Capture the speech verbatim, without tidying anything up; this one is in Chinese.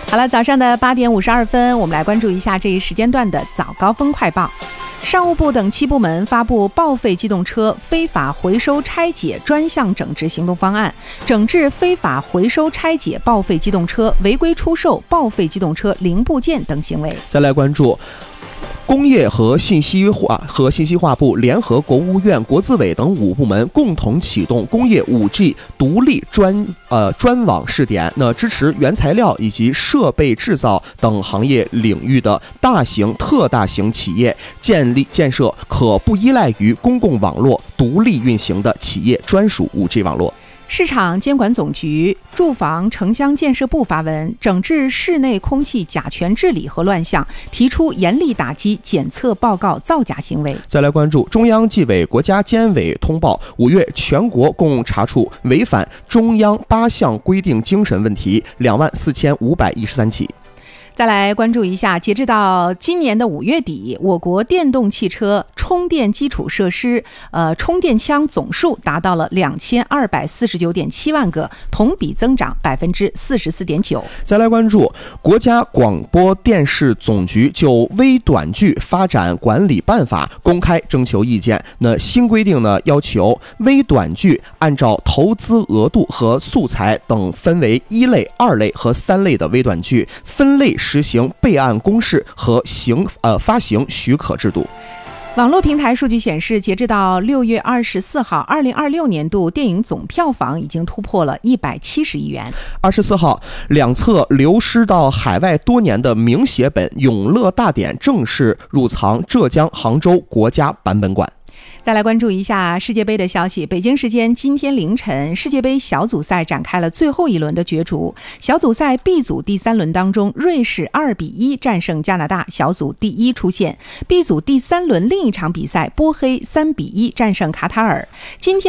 好了，早上的八点五十二分，我们来关注一下这一时间段的早高峰快报。商务部等七部门发布报废机动车非法回收拆解专项整治行动方案，整治非法回收拆解报废机动车、违规出售报废机动车零部件等行为。 再来关注工业和信息化和信息化部联合国务院、国资委等五部门共同启动工业 五 G 独立专呃专网试点，那支持原材料以及设备制造等行业领域的大型、特大型企业建立建设可不依赖于公共网络独立运行的企业专属 五 G 网络。 市场监管总局、住房城乡建设部发文，整治室内空气甲醛治理和乱象，提出严厉打击检测报告造假行为。 再来关注中央纪委国家监委通报，五月全国共查处违反中央八项规定精神问题两万四千五百一十三起。 再来关注一下，截至到今年的五月底，我国电动汽车充电基础设施呃充电枪总数达到了两千二百四十九点七万个，同比增长百分之四十四点九。 再来关注国家广播电视总局就微短剧发展管理办法公开征求意见。那新规定呢，要求微短剧按照投资额度和素材等分为一类、二类和三类的微短剧，分类实行备案公示和行呃发行许可制度。 网络平台数据显示，截至到六月二十四号，二零二六年度电影总票房已经突破了一百七十亿元。 二十四号，两册流失到海外多年的名写本《永乐大典》正式入藏浙江杭州国家版本馆。 再来关注一下世界杯的消息。北京时间今天凌晨，世界杯小组赛展开了最后一轮的角逐。小组赛 B 组第三轮当中，瑞士二比一战胜加拿大，小组第一出线。B 组第三轮另一场比赛，波黑三比一战胜卡塔尔。今天